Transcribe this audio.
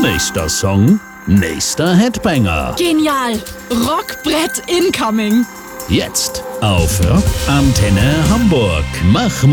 Nächster Song, nächster Headbanger. Genial! Rockbrett incoming! Jetzt auf Rock Antenne Hamburg. Mach